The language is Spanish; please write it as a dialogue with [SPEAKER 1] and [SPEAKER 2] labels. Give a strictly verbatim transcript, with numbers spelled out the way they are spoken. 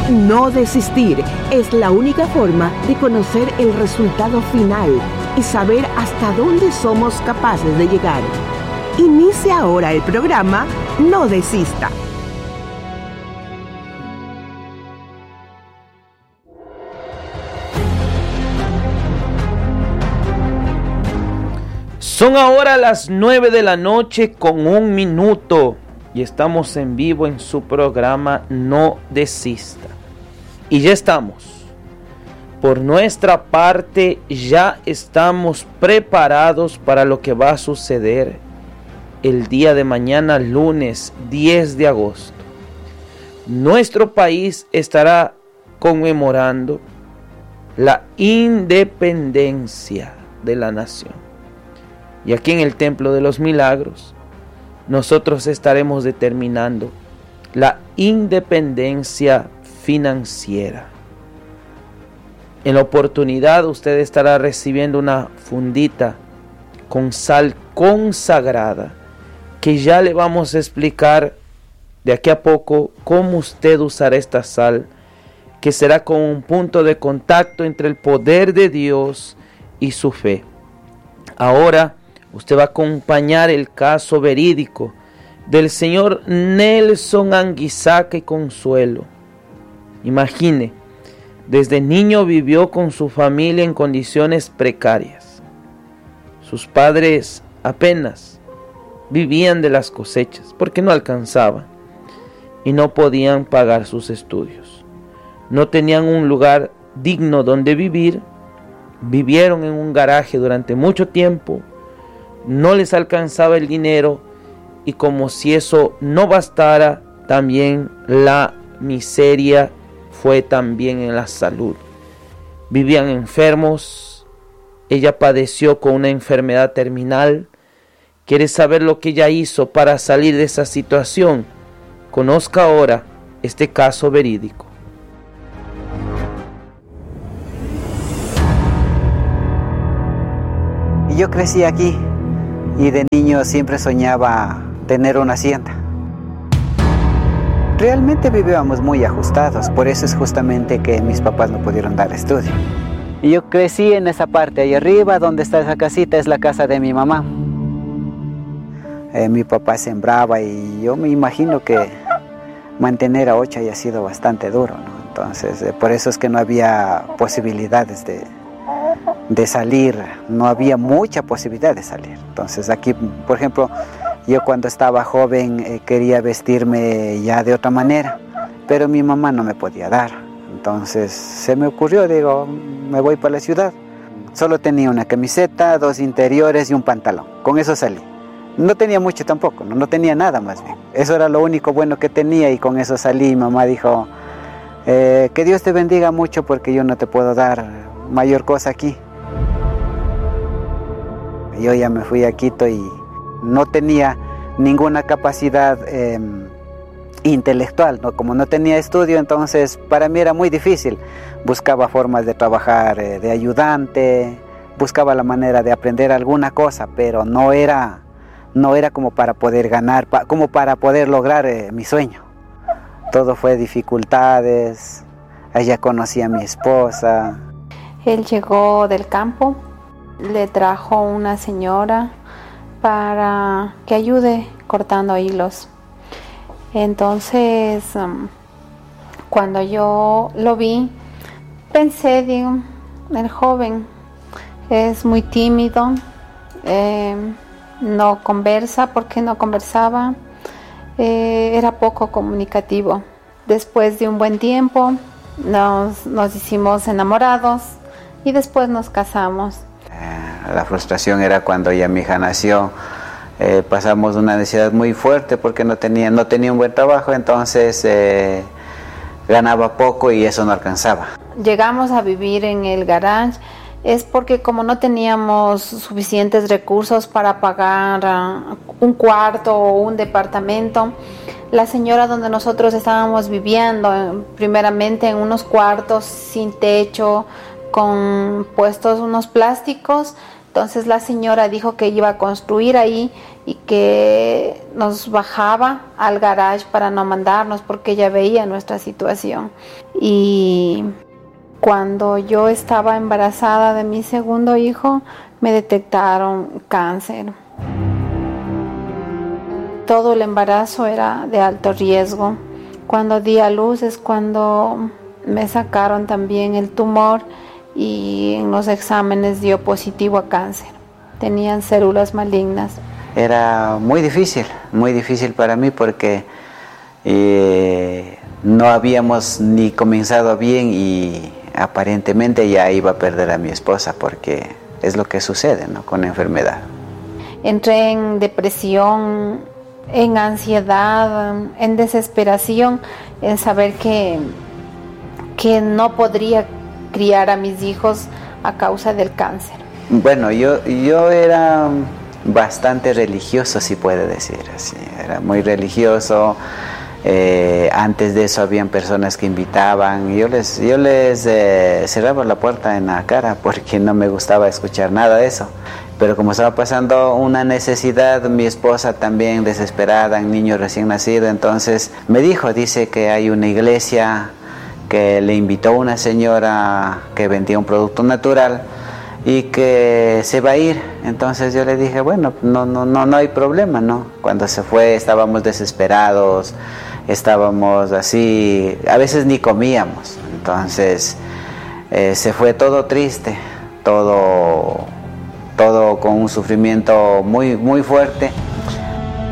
[SPEAKER 1] No desistir es la única forma de conocer el resultado final y saber hasta dónde somos capaces de llegar. Inicia ahora el programa No Desista.
[SPEAKER 2] Son ahora las nueve de la noche con un minuto y estamos en vivo en su programa No Desista. Y ya estamos. Por nuestra parte ya estamos preparados para lo que va a suceder el día de mañana, lunes diez de agosto. Nuestro país estará conmemorando la independencia de la nación. Y aquí en el Templo de los Milagros, nosotros estaremos determinando la independencia financiera. En la oportunidad usted estará recibiendo una fundita con sal consagrada, que ya le vamos a explicar de aquí a poco cómo usted usará esta sal, que será como un punto de contacto entre el poder de Dios y su fe. Ahora usted va a acompañar el caso verídico del señor Nelson Anguizaca y Consuelo. Imagine, desde niño vivió con su familia en condiciones precarias. Sus padres apenas vivían de las cosechas porque no alcanzaban y no podían pagar sus estudios. No tenían un lugar digno donde vivir. Vivieron en un garaje durante mucho tiempo. No les alcanzaba el dinero y como si eso no bastara, también la miseria fue también en la salud. Vivían enfermos. Ella padeció con una enfermedad terminal. ¿Quiere saber lo que ella hizo para salir de esa situación? Conozca ahora este caso verídico.
[SPEAKER 3] Yo crecí aquí y de niño siempre soñaba tener una hacienda. Realmente vivíamos muy ajustados, por eso es justamente que mis papás no pudieron dar estudio. Y yo crecí en esa parte ahí arriba, donde está esa casita, es la casa de mi mamá. Eh, mi papá sembraba y yo me imagino que mantener a ocho haya sido bastante duro, ¿no? Entonces, eh, por eso es que no había posibilidades de, de salir, no había mucha posibilidad de salir. Entonces aquí, por ejemplo, yo cuando estaba joven eh, quería vestirme ya de otra manera, pero mi mamá no me podía dar. Entonces se me ocurrió, digo, me voy para la ciudad. Solo tenía una camiseta, dos interiores y un pantalón, con eso salí. No tenía mucho tampoco, no, no tenía nada más bien. Eso era lo único bueno que tenía y con eso salí. Mamá dijo, eh, que Dios te bendiga mucho porque yo no te puedo dar mayor cosa aquí. Yo ya me fui a Quito y no tenía ninguna capacidad eh, intelectual, ¿no? Como no tenía estudio, entonces para mí era muy difícil. Buscaba formas de trabajar eh, de ayudante, buscaba la manera de aprender alguna cosa, pero no era... no era como para poder ganar, como para poder lograr eh, mi sueño. Todo fue dificultades. Ella conocía a mi esposa.
[SPEAKER 4] Él llegó del campo, le trajo una señora para que ayude cortando hilos. Entonces, um, cuando yo lo vi, pensé, digo, el joven es muy tímido, eh, no conversa. ¿Por qué no conversaba? Eh, era poco comunicativo. Después de un buen tiempo nos, nos hicimos enamorados y después nos casamos.
[SPEAKER 3] Eh, la frustración era cuando ya mi hija nació. Eh, pasamos una necesidad muy fuerte porque no tenía, no tenía un buen trabajo, entonces eh, ganaba poco y eso no alcanzaba.
[SPEAKER 4] Llegamos a vivir en el garage. Es porque como no teníamos suficientes recursos para pagar uh, un cuarto o un departamento, la señora donde nosotros estábamos viviendo, primeramente en unos cuartos sin techo, con puestos unos plásticos, Entonces la señora dijo que iba a construir ahí y que nos bajaba al garage para no mandarnos porque ella veía nuestra situación. Y cuando yo estaba embarazada de mi segundo hijo, me detectaron cáncer. Todo el embarazo era de alto riesgo. Cuando di a luz es cuando me sacaron también el tumor y en los exámenes dio positivo a cáncer. Tenían células malignas.
[SPEAKER 3] Era muy difícil, muy difícil para mí porque eh, no habíamos ni comenzado bien y aparentemente ya iba a perder a mi esposa porque es lo que sucede, ¿no?, con la enfermedad.
[SPEAKER 4] Entré en depresión, en ansiedad, en desesperación, en saber que, que no podría criar a mis hijos a causa del cáncer.
[SPEAKER 3] Bueno, yo, yo era bastante religioso, si puede decir así. Era muy religioso. Eh, antes de eso habían personas que invitaban. Yo les, yo les eh, cerraba la puerta en la cara porque no me gustaba escuchar nada de eso. Pero como estaba pasando una necesidad, mi esposa también desesperada, un niño recién nacido, entonces me dijo, dice que hay una iglesia que le invitó una señora que vendía un producto natural y que se va a ir. Entonces yo le dije, bueno, no, no, no, no hay problema, ¿no? Cuando se fue estábamos desesperados, estábamos así, a veces ni comíamos. Entonces eh, se fue todo triste, todo... todo con un sufrimiento muy, muy fuerte.